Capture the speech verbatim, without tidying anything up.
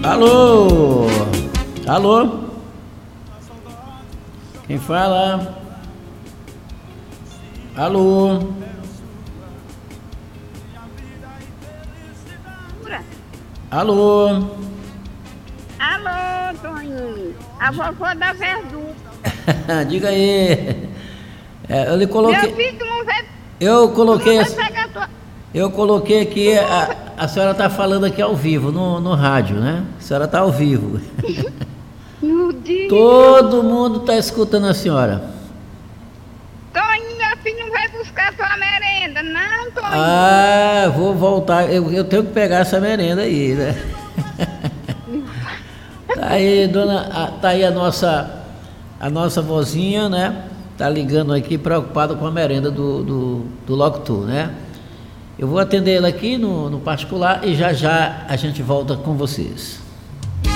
Alô? Alô? Quem fala? Alô? Alô? Alô, Toninho. A vovó da verdura. Diga aí. É, eu lhe coloquei. Meu filho, tu não vai, Eu tu coloquei. não as- vai pegar tua... Eu coloquei aqui. A, a senhora está falando aqui ao vivo, no, no rádio, né? A senhora está ao vivo. Meu Deus. Todo mundo está escutando a senhora. Toninho, meu filho não vai buscar tua merenda, não, Toninho. Ah, vou voltar. Eu, eu tenho que pegar essa merenda aí, né? Tá aí, dona, a- tá aí a nossa, a nossa vozinha, né? Tá ligando aqui, preocupada com a merenda do, do, do Loctu, né? Eu vou atender ela aqui no, no particular e já já a gente volta com vocês.